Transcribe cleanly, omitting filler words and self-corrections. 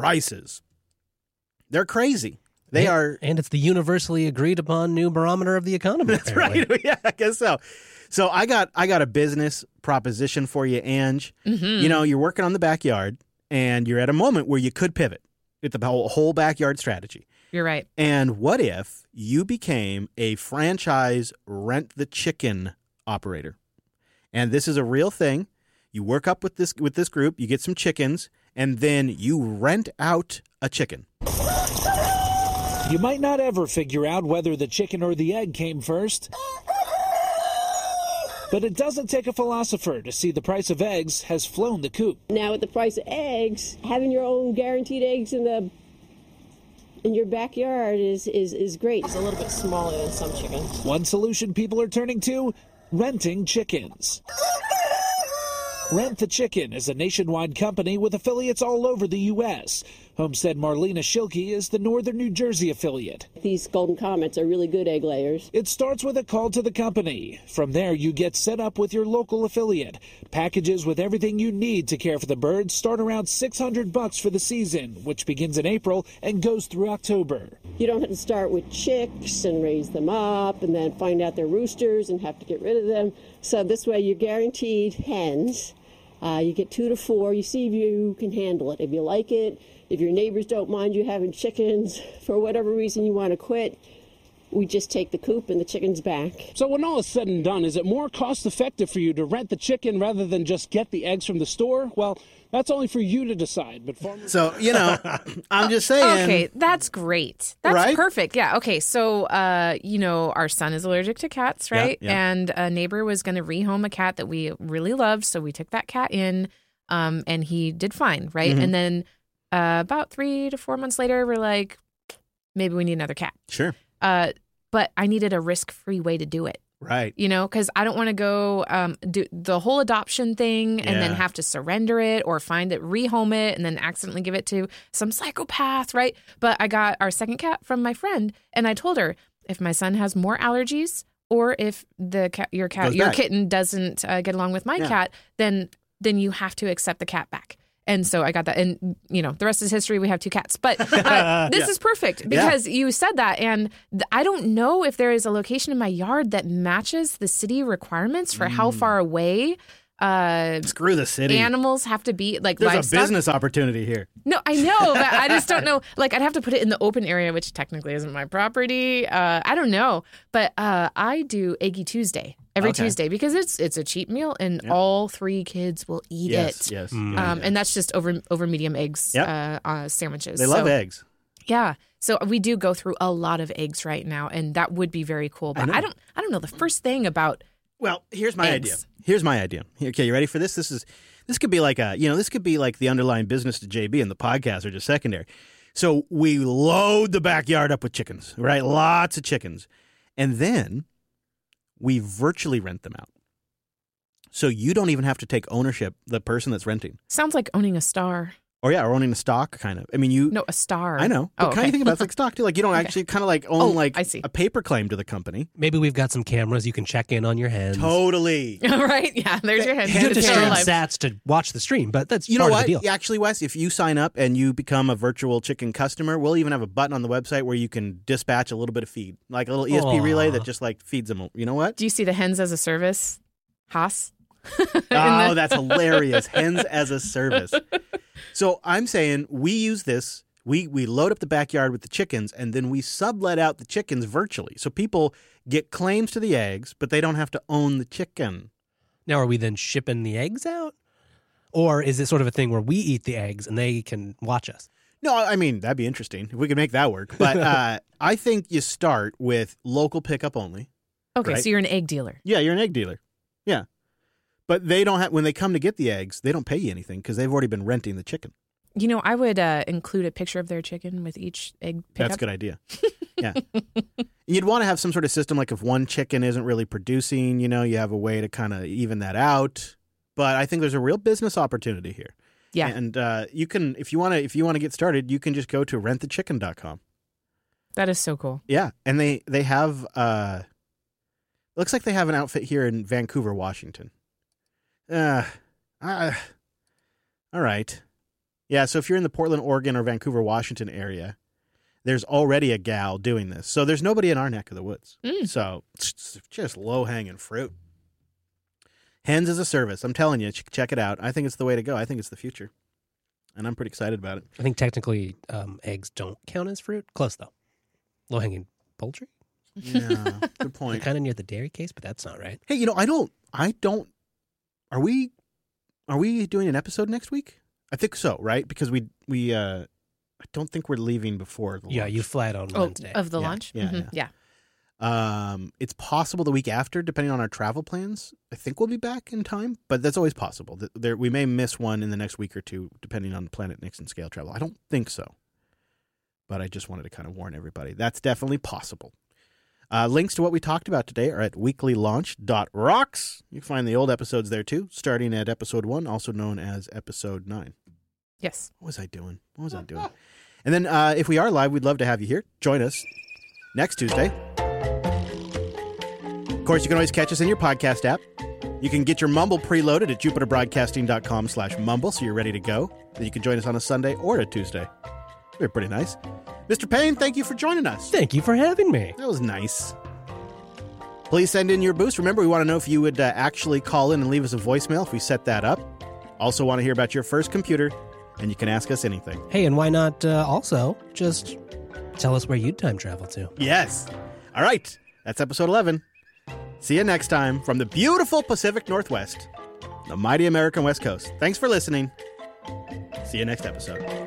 prices. They're crazy. They are. And it's the universally agreed upon new barometer of the economy. That's apparently. Right. Yeah, I guess so. So I got a business proposition for you, Ange. Mm-hmm. You're working on the backyard, and you're at a moment where you could pivot with the whole backyard strategy. You're right. And what if you became a franchise rent the chicken operator? And this is a real thing. You work up with this group, you get some chickens, and then you rent out a chicken. You might not ever figure out whether the chicken or the egg came first. But it doesn't take a philosopher to see the price of eggs has flown the coop. Now with the price of eggs, having your own guaranteed eggs in your backyard is great. It's a little bit smaller than some chickens. One solution people are turning to, renting chickens. Rent the Chicken is a nationwide company with affiliates all over the U.S. Homestead Marlena Schilke is the Northern New Jersey affiliate. These Golden Comets are really good egg layers. It starts with a call to the company. From there, you get set up with your local affiliate. Packages with everything you need to care for the birds start around $600 for the season, which begins in April and goes through October. You don't have to start with chicks and raise them up and then find out they're roosters and have to get rid of them. So this way you're guaranteed hens. You get 2 to 4. You see if you can handle it. If you like it, if your neighbors don't mind you having chickens, for whatever reason you want to quit, we just take the coop and the chickens back. So when all is said and done, is it more cost effective for you to rent the chicken rather than just get the eggs from the store? Well, that's only for you to decide. But So, I'm just saying. Okay, that's great. That's right? perfect. Yeah. Okay. So, our son is allergic to cats, right? Yeah, yeah. And a neighbor was going to rehome a cat that we really loved. So we took that cat in and he did fine, right? Mm-hmm. And then about 3 to 4 months later, we're like, maybe we need another cat. Sure. But I needed a risk-free way to do it. Right. Because I don't want to go do the whole adoption thing and then have to surrender it or find it, rehome it, and then accidentally give it to some psychopath, right? But I got our second cat from my friend, and I told her, if my son has more allergies or if your kitten doesn't get along with my cat, then you have to accept the cat back. And so I got that. And, the rest is history. We have 2 cats. But this is perfect because you said that. And I don't know if there is a location in my yard that matches the city requirements for how far away screw the city. Animals have to be, like, There's livestock. a business opportunity here. No, I know, but I just don't know. Like, I'd have to put it in the open area, which technically isn't my property. I don't know. But I do Eggy Tuesday every Tuesday because it's a cheap meal and all 3 kids will eat it. Yes. And that's just over medium eggs sandwiches. They love eggs. Yeah. So we do go through a lot of eggs right now, and that would be very cool. But I don't know the first thing about Well, here's my eggs. idea. Okay, you ready for this? This could be like this could be like the underlying business to JB, and the podcast are just secondary. So we load the backyard up with chickens, right? Lots of chickens. And then we virtually rent them out. So you don't even have to take ownership, the person that's renting. Sounds like owning a star. Or owning a stock, kind of. I mean, No, a star. I know. But kind of think about it, it's like stock, too. Like, you don't actually kind of like own I see. a paper claim to the company. Maybe we've got some cameras you can check in on your hens. Totally. Right? Yeah, there's your head. You have to It's stream real life. sats to watch the stream, but that's You know part what? of the deal. Yeah, actually, Wes, if you sign up and you become a virtual chicken customer, we'll even have a button on the website where you can dispatch a little bit of feed, like a little ESP relay that just like feeds them. You know what? Do you see the hens as a service? Haas? Oh, that's hilarious. Hens as a service. So I'm saying we use this. We load up the backyard with the chickens, and then we sublet out the chickens virtually. So people get claims to the eggs, but they don't have to own the chicken. Now, are we then shipping the eggs out? Or is it sort of a thing where we eat the eggs and they can watch us? No, I mean, that'd be interesting if we could make that work. But I think you start with local pickup only. Okay, right? so you're an egg dealer. Yeah, you're an egg dealer. Yeah. But they don't have, when they come to get the eggs, they don't pay you anything because they've already been renting the chicken. I would include a picture of their chicken with each egg pickup. That's a good idea. Yeah. You'd want to have some sort of system, like if one chicken isn't really producing, you have a way to kind of even that out. But I think there's a real business opportunity here. Yeah. And you can, if you want to get started, you can just go to rentthechicken.com. That is so cool. Yeah. And they have, looks like they have an outfit here in Vancouver, Washington. All right. Yeah, so if you're in the Portland, Oregon, or Vancouver, Washington area, there's already a gal doing this. So there's nobody in our neck of the woods. So it's just low-hanging fruit. Hens as a service. I'm telling you, check it out. I think it's the way to go. I think it's the future. And I'm pretty excited about it. I think technically eggs don't count as fruit. Close, though. Low-hanging poultry? Yeah, good point. Kind of near the dairy case, but that's not right. Hey, I don't. Are we doing an episode next week? I think so, right? Because we I don't think we're leaving before the launch. You fly out on Wednesday. Of the launch? Yeah. It's possible the week after, depending on our travel plans. I think we'll be back in time, but that's always possible. We may miss one in the next week or two, depending on Planet Nixon scale travel. I don't think so, but I just wanted to kind of warn everybody. That's definitely possible. Links to what we talked about today are at weeklylaunch.rocks. You can find the old episodes there too, starting at episode 1, also known as episode 9. Yes. What was I doing? And then if we are live, we'd love to have you here. Join us next Tuesday. Of course, you can always catch us in your podcast app. You can get your Mumble preloaded at jupiterbroadcasting.com/mumble, so you're ready to go. Then you can join us on a Sunday or a Tuesday. They're pretty nice. Mr. Payne, thank you for joining us. Thank you for having me. That was nice. Please send in your boost. Remember, we want to know if you would actually call in and leave us a voicemail if we set that up. Also want to hear about your first computer, and you can ask us anything. Hey, and why not also just tell us where you'd time travel to? Yes. All right. That's episode 11. See you next time from the beautiful Pacific Northwest, the mighty American West Coast. Thanks for listening. See you next episode.